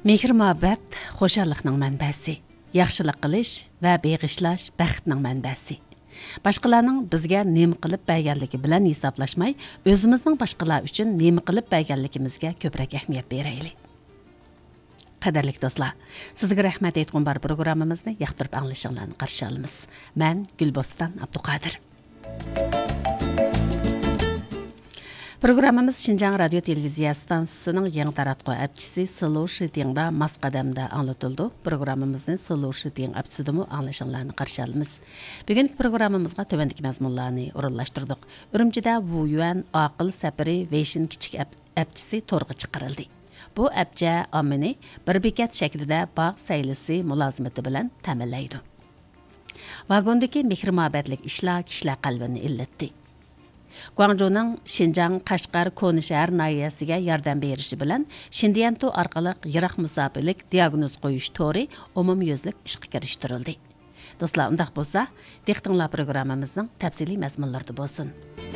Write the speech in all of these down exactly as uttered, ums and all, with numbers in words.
Mehr-muhabbat xo'shallikning manbasi, yaxshilik qilish va beg'ishlash baxtning manbasi. Başqalarning bizga nima qilib berganligi bilan hisoblashmay, o'zimizning boshqalar uchun nima qilib berganligimizga ko'proq ahamiyat beraylik. Qadrli do'stlar, sizga rahmat aytgan bar programmamizni yoqtirib anglashingizni qarshi olamiz. Men Gulbostan Abduqodir. Programmamiz Şinjan Radio Televiziya stansiyasining yangi taratquv apchisi Slow Shitingda Masqadamda anlatıldı. Programmamizni Slow Shiting apchisidimi anglashingizni qarshi olamiz. Bugungi programmamizga tövendiki mazmunlarni o'rinlashtirdik. Urumchida Wu Yuan aql safari Weixin kichik apchisi to'rga chiqarildi. Bu apcha omini bir bekat shaklida bog' saylisi mulozimati bilan ta'minlaydi. Vagondagi mehr-muhabbatlik ishlar kishilar qalbini illatdi. Guangzhouning Xinjiang Qashqar Koni shahar nahiyasiga yordam berishi bilan Shindiyanto orqali yiroq musofirlik diagnoz qo'yish to'ri umumyuzlik ishga kirishtirildi. Do'stlar, undaq bo'lsa, diqqatinglar programmamizning tafsiliy mazmunlarida bo'lsin.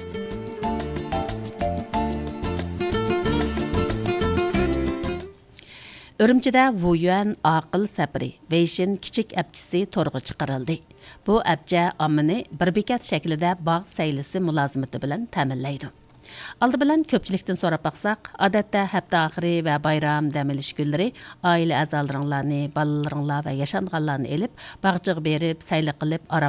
Urumchida Wu Yuan aql safari Weixin kichik apchisi to'rga chiqarildi. Bu apcha omini bir bekat shaklida bog' saylisi mulozimati bilan ta'minlaydi. Aldı bilan ko'pchilikdan so'rab baqsaq, odatda hafta oxiri va bayram dam olish kunlari oila a'zolaringlarni, bolalaringlar va yashanganlarni elib, bog'chaga berib, sayli qilib,